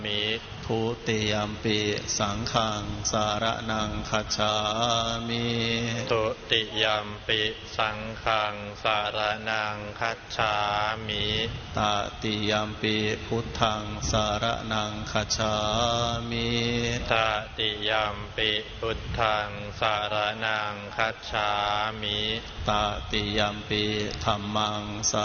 มิทุติยัมปิสังฆังสารนังคัจฉามิตุติยัมปิสังฆังสารนังคัจฉามิตติยัมปิพุทธังสารนังคัจฉามิตติยัมปิพุทธังสารนังคัจฉามิตติยัมปิธัมมัง